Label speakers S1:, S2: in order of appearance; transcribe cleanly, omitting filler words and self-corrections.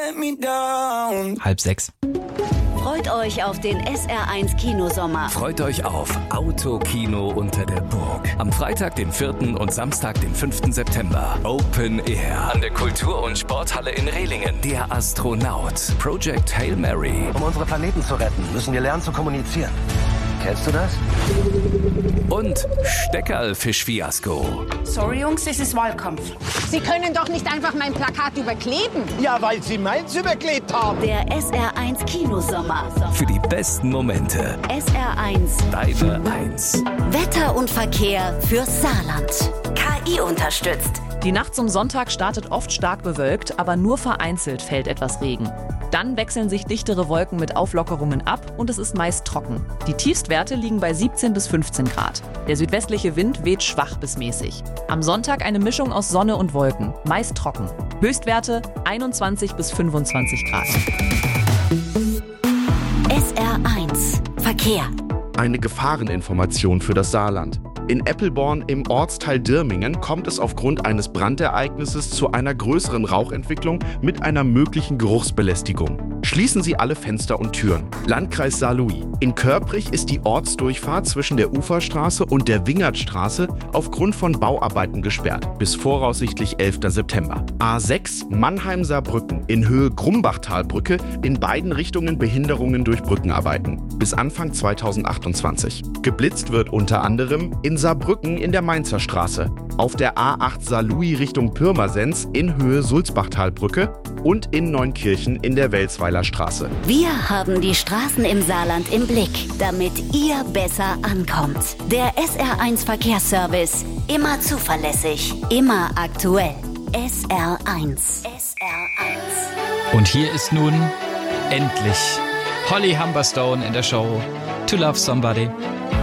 S1: 5:30.
S2: Freut euch auf den SR1 Kinosommer.
S3: Freut euch auf Autokino unter der Burg. Am Freitag, den 4. und Samstag, den 5. September. Open Air. An der Kultur- und Sporthalle in Rehlingen. Der Astronaut. Project Hail Mary.
S4: Um unsere Planeten zu retten, müssen wir lernen zu kommunizieren. Kennst du das?
S3: Und Steckerl-Fisch-Fiasko.
S5: Sorry, Jungs, es ist Wahlkampf.
S6: Sie können doch nicht einfach mein Plakat überkleben.
S7: Ja, weil Sie meins überklebt haben.
S2: Der SR1 Kinosommer.
S3: Für die besten Momente.
S2: SR1.
S3: Deine 1.
S2: Wetter und Verkehr fürs Saarland. KI unterstützt.
S8: Die Nacht zum Sonntag startet oft stark bewölkt, aber nur vereinzelt fällt etwas Regen. Dann wechseln sich dichtere Wolken mit Auflockerungen ab und es ist meist trocken. Die Tiefstwerte liegen bei 17 bis 15 Grad. Der südwestliche Wind weht schwach bis mäßig. Am Sonntag eine Mischung aus Sonne und Wolken, meist trocken. Höchstwerte 21 bis 25 Grad.
S2: SR1 Verkehr.
S9: Eine Gefahreninformation für das Saarland. In Eppelborn im Ortsteil Dirmingen kommt es aufgrund eines Brandereignisses zu einer größeren Rauchentwicklung mit einer möglichen Geruchsbelästigung. Schließen Sie alle Fenster und Türen. Landkreis Saarlouis. In Körprich ist die Ortsdurchfahrt zwischen der Uferstraße und der Wingertstraße aufgrund von Bauarbeiten gesperrt. Bis voraussichtlich 11. September. A6 Mannheim-Saarbrücken in Höhe Grumbachtalbrücke, in beiden Richtungen Behinderungen durch Brückenarbeiten. Bis Anfang 2028. Geblitzt wird unter anderem in Saarbrücken in der Mainzer Straße, auf der A8 Saarlouis Richtung Pirmasens in Höhe Sulzbachtalbrücke und in Neunkirchen in der Welsweiler Straße.
S2: Wir haben die Straßen im Saarland im Blick, damit ihr besser ankommt. Der SR1 Verkehrsservice. Immer zuverlässig, immer aktuell. SR1. SR1.
S1: Und hier ist nun endlich Holly Humberstone in der Show To Love Somebody.